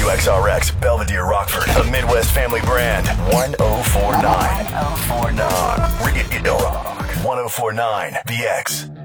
WXRX, Belvedere, Rockford, the Midwest Family Brand. 1049. 1049. Radio Rock. 1049 BX.